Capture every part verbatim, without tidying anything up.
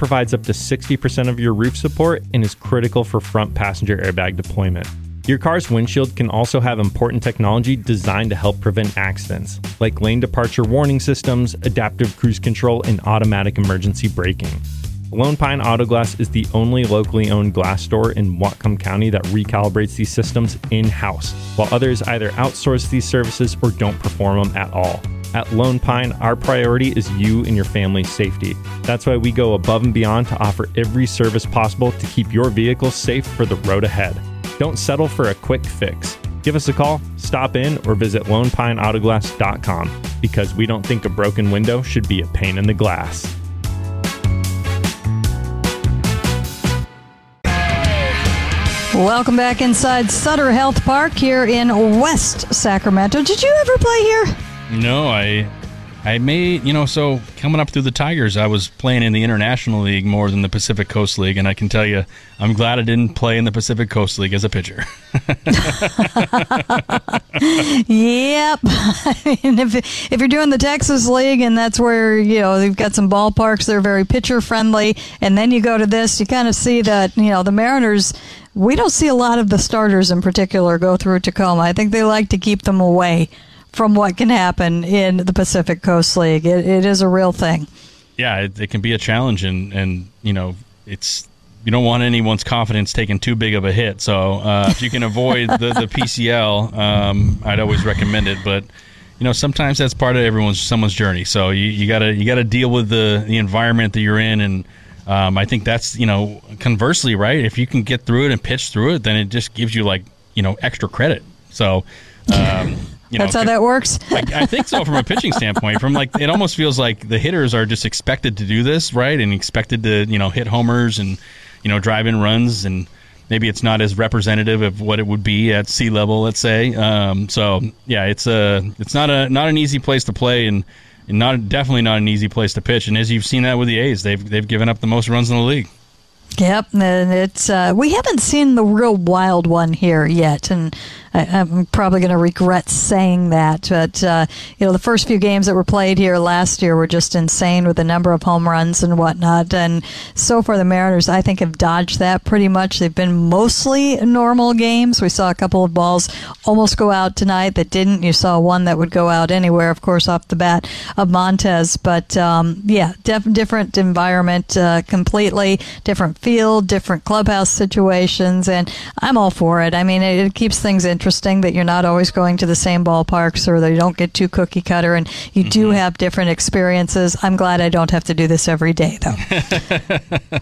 provides up to sixty percent of your roof support and is critical for front passenger airbag deployment. Your car's windshield can also have important technology designed to help prevent accidents, like lane departure warning systems, adaptive cruise control, and automatic emergency braking. Lone Pine Auto Glass is the only locally owned glass store in Whatcom County that recalibrates these systems in-house, while others either outsource these services or don't perform them at all. At Lone Pine, our priority is you and your family's safety. That's why we go above and beyond to offer every service possible to keep your vehicle safe for the road ahead. Don't settle for a quick fix. Give us a call, stop in, or visit lone pine auto glass dot com, because we don't think a broken window should be a pain in the glass. Welcome back inside Sutter Health Park here in West Sacramento. Did you ever play here? No, I I made, you know, so coming up through the Tigers, I was playing in the International League more than the Pacific Coast League, and I can tell you, I'm glad I didn't play in the Pacific Coast League as a pitcher. Yep. I mean, if, if you're doing the Texas League, and that's where, you know, they've got some ballparks that are very pitcher-friendly, and then you go to this, you kind of see that, you know, the Mariners, we don't see a lot of the starters in particular go through Tacoma. I think they like to keep them away from what can happen in the Pacific Coast League. It, it is a real thing. Yeah, it, it can be a challenge, and, and you know, it's you don't want anyone's confidence taking too big of a hit. So uh, if you can avoid the, the P C L, um, I'd always recommend it. But you know, sometimes that's part of everyone's someone's journey. So you, you gotta you gotta deal with the, the environment that you're in, and um, I think that's, you know, conversely, right? If you can get through it and pitch through it, then it just gives you, like, you know, extra credit. So. Um, You That's know, how that works? I, I think so, from a pitching standpoint. From like, it almost feels like the hitters are just expected to do this, right? And expected to, you know, hit homers and, you know, drive in runs. And maybe it's not as representative of what it would be at sea level, let's say. Um, so, yeah, it's a, it's not a not an easy place to play, and, and not definitely not an easy place to pitch. And as you've seen that with the A's, they've they've given up the most runs in the league. Yep, and it's uh, we haven't seen the real wild one here yet, and I, I'm probably going to regret saying that. But uh, you know, the first few games that were played here last year were just insane with the number of home runs and whatnot. And so far, the Mariners, I think, have dodged that pretty much. They've been mostly normal games. We saw a couple of balls almost go out tonight that didn't. You saw one that would go out anywhere, of course, off the bat of Montez. But um, yeah, def- different environment, uh, completely different field, different clubhouse situations, and I'm all for it. I mean, it, it keeps things interesting that you're not always going to the same ballparks, or that you don't get too cookie cutter, and you mm-hmm. do have different experiences. I'm glad I don't have to do this every day, though.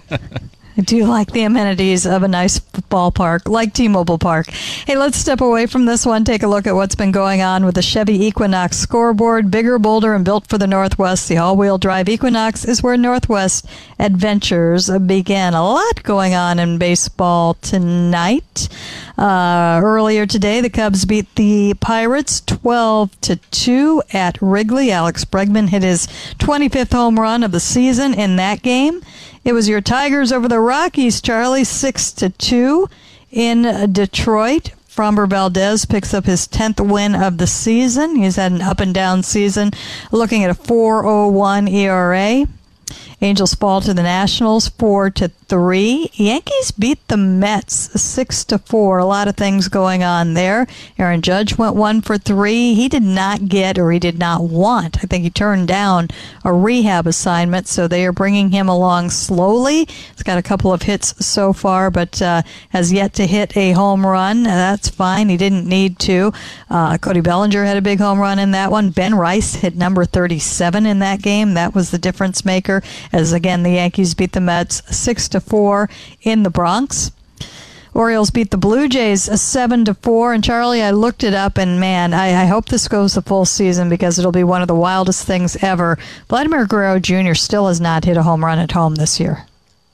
I do like the amenities of a nice ballpark like T-Mobile Park. Hey, let's step away from this one, take a look at what's been going on with the Chevy Equinox scoreboard. Bigger, bolder, and built for the Northwest, the all-wheel drive Equinox is where Northwest adventures begin. A lot going on in baseball tonight. Uh, earlier today, the Cubs beat the Pirates twelve to two at Wrigley. Alex Bregman hit his twenty-fifth home run of the season in that game. It was your Tigers over the Rockies, Charlie, six to two in Detroit. Framber Valdez picks up his tenth win of the season. He's had an up-and-down season, looking at a four oh one E R A. Angels fall to the Nationals four to three. Yankees beat the Mets six to four. A lot of things going on there. Aaron Judge went one for three. He did not get, or he did not want, I think he turned down a rehab assignment, so they are bringing him along slowly. He's got a couple of hits so far, but uh, has yet to hit a home run. That's fine. He didn't need to. Uh, Cody Bellinger had a big home run in that one. Ben Rice hit number thirty-seven in that game. That was the difference maker, as again the Yankees beat the Mets six to four in the Bronx. Orioles beat the Blue Jays seven to four. And Charlie, I looked it up, and man, I, I hope this goes the full season, because it'll be one of the wildest things ever. Vladimir Guerrero Junior still has not hit a home run at home this year.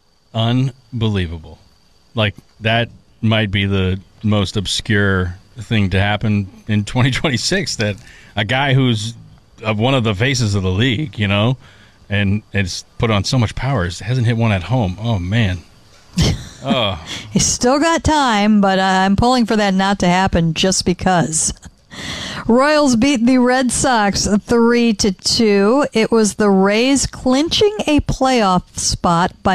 Unbelievable. Like, that might be the most obscure thing to happen in twenty twenty-six, that a guy who's of one of the faces of the league, you know, and it's put on so much power, hasn't hit one at home. Oh, man. Oh. He's still got time, but uh, I'm pulling for that not to happen just because. Royals beat the Red Sox three to two. It was the Rays clinching a playoff spot by